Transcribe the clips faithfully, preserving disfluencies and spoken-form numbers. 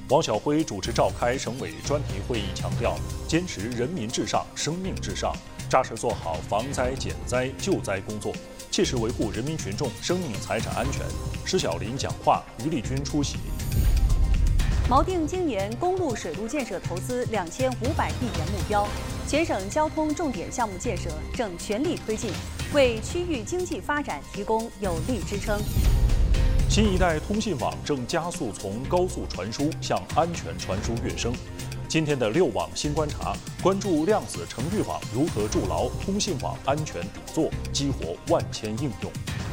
王晓辉主持召开省委专题会议，强调坚持人民至上、生命至上，扎实做好防灾减灾救灾工作，切实维护人民群众生命财产安全。施小林讲话，于立军出席。 锚定今年公路水路建设投资两千五百亿元目标，全省交通重点项目建设正全力推进，为区域经济发展提供有力支撑。 新一代通信网正加速从高速传输向安全传输跃升。今天的六网新观察，关注量子城域网如何筑牢通信网安全底座，激活万千应用。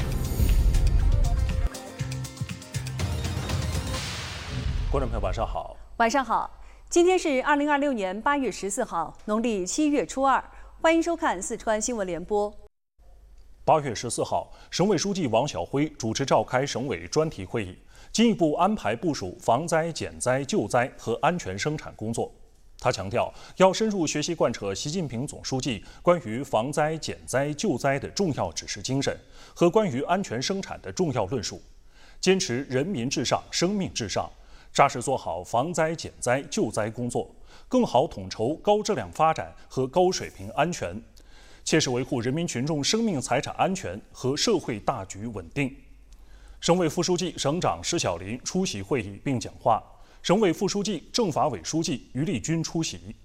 观众朋友，晚上好。 晚上好，今天是二零二六年八月十四号，农历七月初二，欢迎收看四川新闻联播。 八月十四号，省委书记王晓辉主持召开省委专题会议，进一步安排部署防灾减灾救灾和安全生产工作。他强调，要深入学习贯彻习近平总书记关于防灾减灾救灾的重要指示精神和关于安全生产的重要论述，坚持人民至上、生命至上，扎实做好防灾减灾救灾工作，更好统筹高质量发展和高水平安全，切实维护人民群众生命财产安全和社会大局稳定。省委副书记、省长施小林出席会议并讲话，省委副书记、政法委书记于立军出席。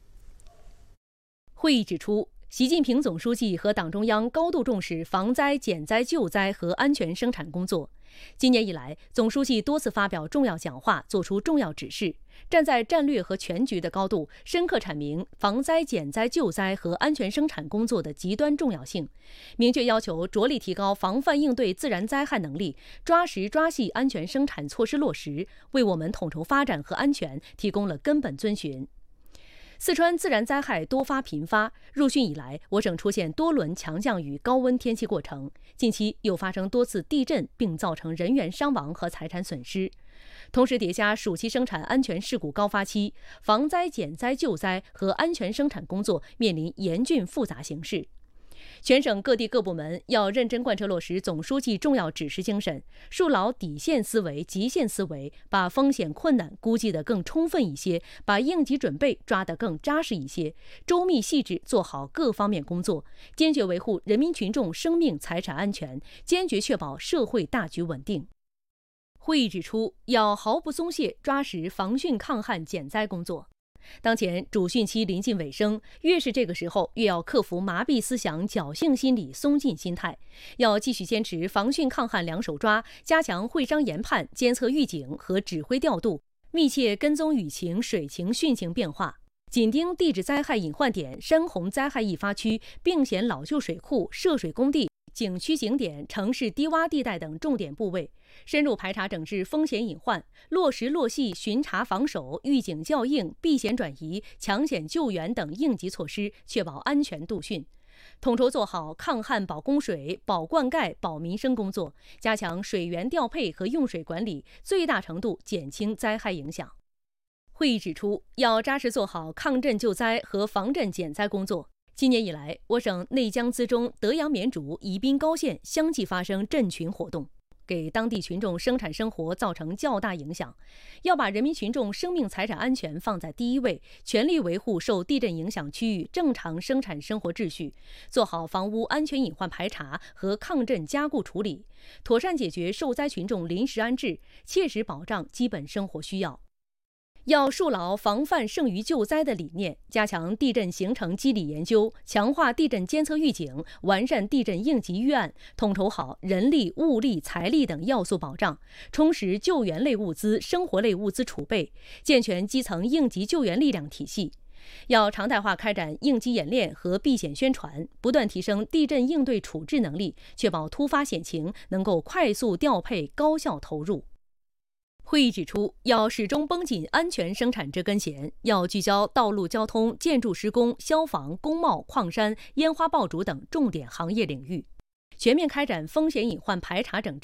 会议指出，习近平总书记和党中央高度重视防灾减灾救灾和安全生产工作。今年以来，总书记多次发表重要讲话，作出重要指示，站在战略和全局的高度，深刻阐明防灾减灾救灾和安全生产工作的极端重要性，明确要求着力提高防范应对自然灾害能力，抓实抓细安全生产措施落实，为我们统筹发展和安全提供了根本遵循。四川自然灾害多发频发，入汛以来，我省出现多轮强降雨、高温天气过程，近期又发生多次地震，并造成人员伤亡和财产损失。同时叠加暑期生产安全事故高发期，防灾减灾救灾和安全生产工作面临严峻复杂形势。全省各地各部门要认真贯彻落实总书记重要指示精神，树牢底线思维、极限思维，把风险困难估计得更充分一些，把应急准备抓得更扎实一些，周密细致做好各方面工作，坚决维护人民群众生命财产安全，坚决确保社会大局稳定。会议指出，要毫不松懈抓实防汛抗旱减灾工作。当前主汛期临近尾声，越是这个时候，越要克服麻痹思想、侥幸心理、松劲心态，要继续坚持防汛抗旱两手抓，加强会商研判、监测预警和指挥调度，密切跟踪雨情、水情、汛情变化，紧盯地质灾害隐患点、山洪灾害易发区、并险老旧水库、涉水工地、景区景点、城市低洼地带等重点部位，深入排查整治风险隐患，落实落细巡查防守、预警校应、避险转移、抢险救援等应急措施，确保安全度汛。统筹做好抗旱保供水、保灌溉、保民生工作，加强水源调配和用水管理，最大程度减轻灾害影响。会议指出，要扎实做好抗震救灾和防震减灾工作。今年以来，我省内江资中、德阳绵竹、宜宾高县相继发生震群活动，给当地群众生产生活造成较大影响。要把人民群众生命财产安全放在第一位，全力维护受地震影响区域正常生产生活秩序，做好房屋安全隐患排查和抗震加固处理，妥善解决受灾群众临时安置，切实保障基本生活需要。要树牢防范胜于救灾的理念，加强地震形成机理研究，强化地震监测预警，完善地震应急预案，统筹好人力、物力、财力等要素保障，充实救援类物资、生活类物资储备，健全基层应急救援力量体系。要常态化开展应急演练和避险宣传，不断提升地震应对处置能力，确保突发险情能够快速调配、高效投入。会议指出，要始终绷紧安全生产这根弦，要聚焦道路交通、建筑施工、消防、工贸、矿山、烟花爆竹等重点行业领域，全面开展风险隐患排查整治，